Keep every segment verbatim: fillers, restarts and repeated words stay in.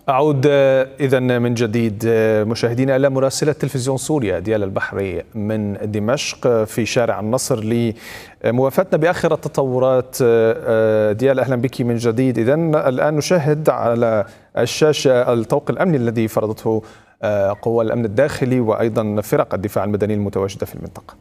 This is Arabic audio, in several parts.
أعود إذا من جديد مشاهدينا إلى مراسلة تلفزيون سوريا ديال البحري من دمشق في شارع النصر لموافاتنا بآخر التطورات. ديال أهلا بك من جديد. إذا الآن نشاهد على الشاشة الطوق الأمني الذي فرضته قوى الأمن الداخلي وأيضا فرق الدفاع المدني المتواجدة في المنطقة.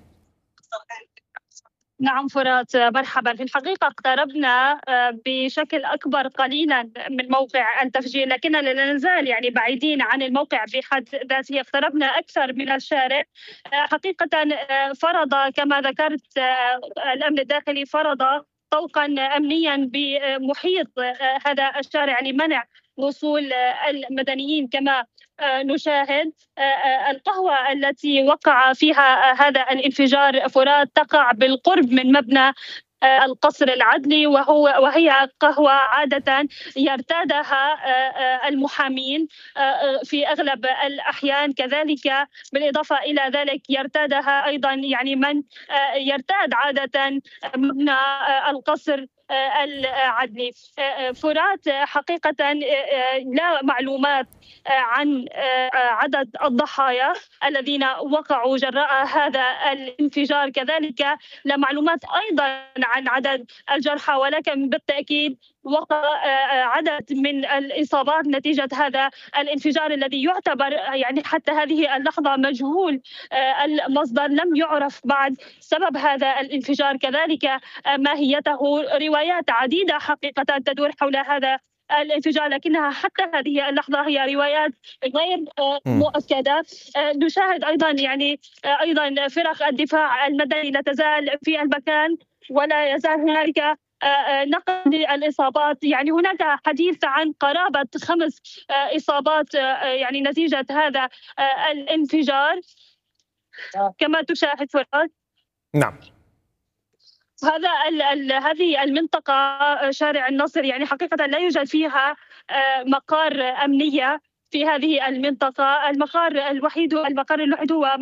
نعم فرات، مرحبا. في الحقيقة اقتربنا بشكل أكبر قليلا من موقع التفجير، لكننا لا نزال يعني بعيدين عن الموقع بحد ذاته. اقتربنا أكثر من الشارع. حقيقة فرض كما ذكرت الأمن الداخلي فرض طوقا أمنيا بمحيط هذا الشارع لمنع وصول المدنيين. كما نشاهد القهوة التي وقع فيها هذا الانفجار فرات تقع بالقرب من مبنى القصر العدلي، وهو وهي قهوة عادة يرتادها المحامين في أغلب الأحيان، كذلك بالإضافة إلى ذلك يرتادها أيضا يعني من يرتاد عادة مبنى القصر العدلي. فرات حقيقة لا معلومات عن عدد الضحايا الذين وقعوا جراء هذا الانفجار، كذلك لا معلومات أيضا عن عدد الجرحى، ولكن بالتأكيد وقع عدد من الإصابات نتيجة هذا الانفجار الذي يعتبر يعني حتى هذه اللحظة مجهول المصدر. لم يعرف بعد سبب هذا الانفجار، كذلك ماهيته. روايات عديدة حقيقة تدور حول هذا الانفجار، لكنها حتى هذه اللحظة هي روايات غير مؤكدة. نشاهد أيضا يعني أيضا فرق الدفاع المدني لا تزال في المكان، ولا يزال هنالك نقل للإصابات. يعني هناك حديث عن قرابة خمس إصابات يعني نتيجة هذا الانفجار كما تشاهد فرات. نعم. هذا ال ال هذه المنطقة شارع النصر يعني حقيقة لا يوجد فيها مقار أمنية في هذه المنطقة. المقار الوحيد المقر الوحيد هو